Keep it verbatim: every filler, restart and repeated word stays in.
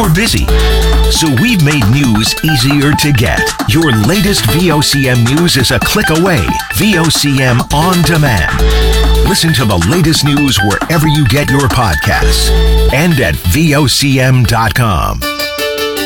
We're busy. So we've made news easier to get. Your latest V O C M news is a click away. V O C M On Demand. Listen to the latest news wherever you get your podcasts and at V O C M dot com.